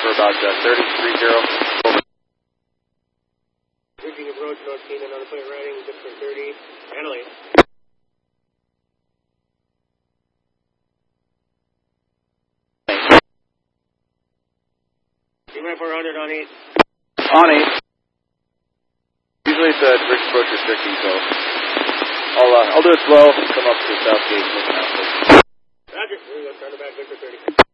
for about 3030. Bridging approach, North Keenan on the plate riding, good for 30. Handling. You-400 on 8. On 8. Usually it's a bridge approach restricting, so I'll do it slow, come up to the south gate. Roger, we're going to turn it back, good for 30.